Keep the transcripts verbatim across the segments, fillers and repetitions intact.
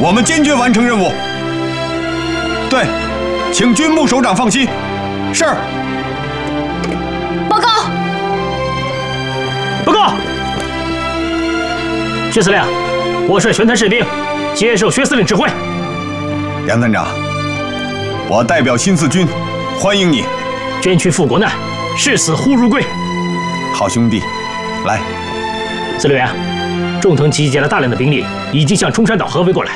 我们坚决完成任务。对，请军部首长放心。是。 报告。 报告。薛司令，我率玄坛士兵接受薛司令指挥。 杨团长，我代表新四军欢迎你。 捐躯赴国难，视死忽如归。 好兄弟，来。 司令员，仲腾集结了大量的兵力，已经向冲山岛合围过来。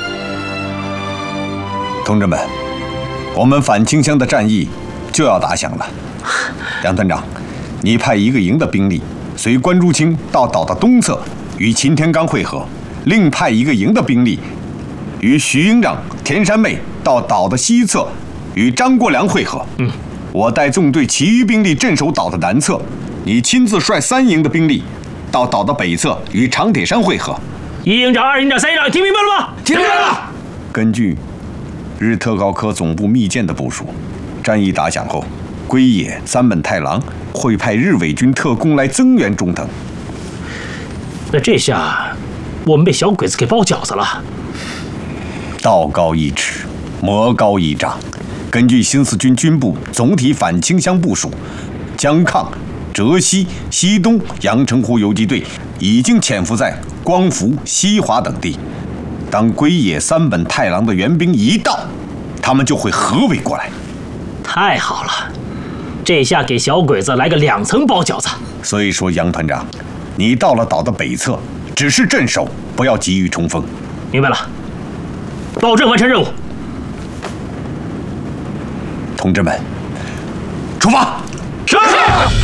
同志们，我们反清乡的战役就要打响了。杨团长，你派一个营的兵力随关朱清到岛的东侧与秦天刚会合，另派一个营的兵力与徐营长田山妹到岛的西侧与张国良会合。 嗯， 我带纵队其余兵力镇守岛的南侧，你亲自率三营的兵力到岛的北侧与长铁山会合。 一营长、二营长、三营长，听明白了吗？ 听明白了。根据日特高科总部密件的部署，战役打响后，龟野、三本太郎会派日伪军特工来增援中藤。 那这下我们被小鬼子给包饺子了。 道高一尺，魔高一丈。根据新四军军部总体反清乡部署，江抗、浙西、西东、阳澄湖游击队已经潜伏在光福、西华等地。当龟野、三本太郎的援兵一到，他们就会合围过来。 太好了，这下给小鬼子来个两层包饺子。 所以说，杨团长，你到了岛的北侧，只是镇守，不要急于冲锋。 明白了，保证完成任务。 同志们，出发！ 是。